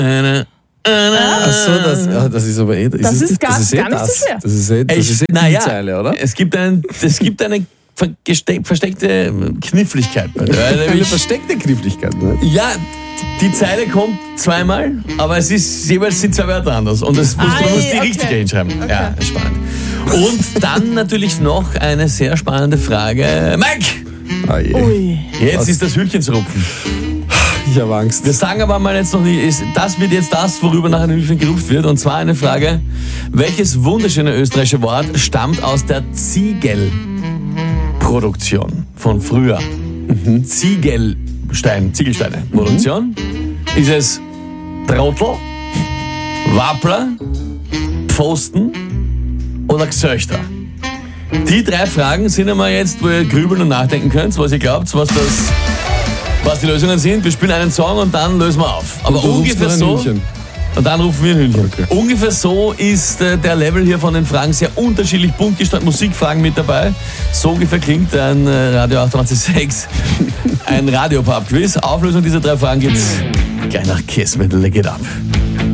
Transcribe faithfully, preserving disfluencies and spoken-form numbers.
Eine, eine, Ach so, das, ja, das ist aber eh das, Das ist nicht- gar- das ist eh gar nicht so das. schwer. Das ist eh, das Ich- ist eh die naja, Zeile, oder? Es gibt, einen, es gibt eine verste- versteckte Kniffligkeit bei der. Eine Nämlich- versteckte Kniffligkeit, ne? Ja, die Zeile kommt zweimal, aber es ist jeweils sind zwei Wörter anders. Und das muss, man Ei, muss die okay. richtige hinschreiben. Okay. Ja, ist spannend. Und dann natürlich noch eine sehr spannende Frage. Mike! Ah, je. Ui. Jetzt Was? ist das Hühnchen zu rupfen. Ich habe Angst. Wir sagen aber mal jetzt noch nicht, ist, das wird jetzt das, worüber nachher ein Hühnchen gerupft wird. Und zwar eine Frage, welches wunderschöne österreichische Wort stammt aus der Ziegelproduktion von früher? Mhm. Ziegelstein, Ziegelsteine-Produktion. Ist es Trottel, Wappler, Pfosten oder Gsöchter? Die drei Fragen sind einmal jetzt, wo ihr grübeln und nachdenken könnt, was ihr glaubt, was das, was die Lösungen sind. Wir spielen einen Song und dann lösen wir auf. Aber Und du rufst ungefähr noch ein so. Hühnchen. Und dann rufen wir ein Hühnchen. Okay. Ungefähr so ist äh, der Level hier von den Fragen sehr unterschiedlich bunt gestaltet. Musikfragen mit dabei. So ungefähr klingt ein äh, Radio achtundachtzig Komma sechs, ein Radio-Pub-Quiz. Auflösung dieser drei Fragen gibt's gleich nach Kiss mit Lick It Up.